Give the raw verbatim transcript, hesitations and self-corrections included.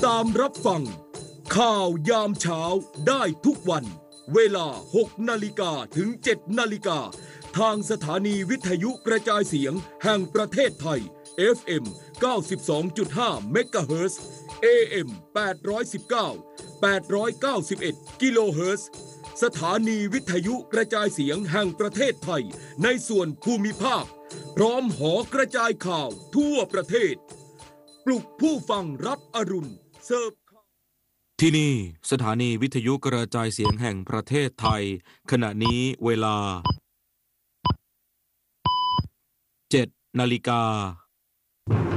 ามรับฟังข่าวยามเช้าได้ทุกวันเวลาหกนาฬิกาถึงเจ็ดนาฬิกาทางสถานีวิทยุกระจายเสียงแห่งประเทศไทย เอฟ เอ็ม เก้าสิบสองจุดห้า เมกะเฮิรตซ์ เอ เอ็ม แปดร้อยสิบเก้า แปดร้อยเก้าสิบเอ็ด กิโลเฮิรตซ์ สถานีวิทยุกระจายเสียงแห่งประเทศไทยในส่วนภูมิภาคพร้อมหอกระจายข่าวทั่วประเทศปลุกผู้ฟังรับอรุณเสิร์ฟที่นี่สถานีวิทยุกระจายเสียงแห่งประเทศไทยขณะนี้เวลาเจ็ดนาฬิกา